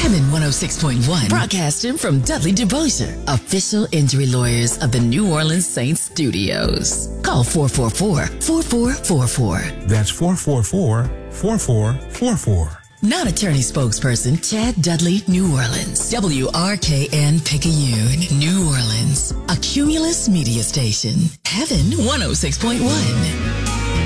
Heaven 106.1, broadcasting from Dudley DeBosier, official injury lawyers of the New Orleans Saints studios. Call 444-4444. That's 444-4444. Non-attorney spokesperson Chad Dudley, New Orleans. WRKN Picayune, New Orleans. A Cumulus media station. Heaven 106.1.